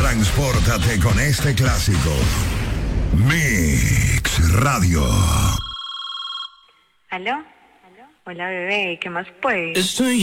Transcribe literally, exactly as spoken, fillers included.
Transpórtate con este clásico. Mix Radio. ¿Aló? Hola, bebé, ¿qué más pues? Estoy